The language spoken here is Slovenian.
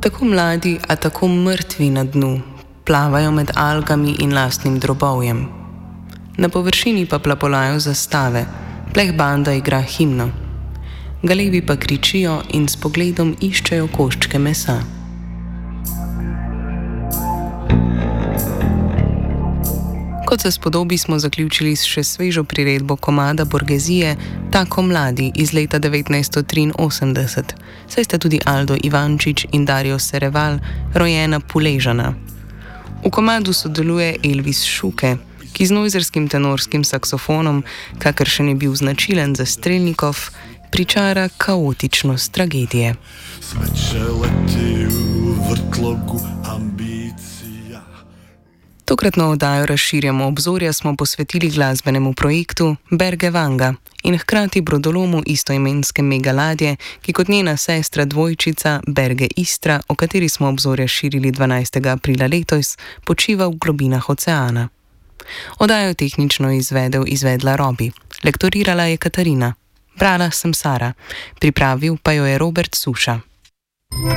Tako mladi, a tako mrtvi na dnu, plavajo med algami in lastnim drobovjem. Na površini pa plapolajo zastave, pleh banda igra himno. Galebi pa kričijo in s pogledom iščejo koščke mesa. Kot se spodobi, smo zaključili s še svežo priredbo komada Borgezije Tako mladi iz leta 1983, saj sta tudi Aldo Ivančič in Dario Sereval rojena Puležana. V komadu sodeluje Elvis Šuke, ki z nojzerskim tenorskim saksofonom, kakršen je bil značilen za Strelnikov, pričara kaotičnost tragedije. Sveče leti v vrtlogu ambicija. Tokratno oddajo Razširjamo obzorja smo posvetili glasbenemu projektu Berge Vanga in hkrati brodolomu istoimenske megaladje, ki kot njena sestra dvojčica Berge Istra, o kateri smo obzorja širili 12. aprila letos, počiva v globinah oceana. Oddajo tehnično izvedla Robi, lektorirala je Katarina. Brala sem Sara, pripravil pa jo je Robert Suša.